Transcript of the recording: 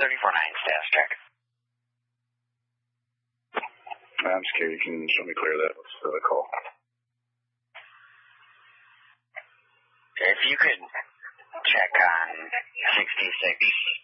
34-9 status check. I'm scared. You can show me clear that. What's the call? If you could check on 66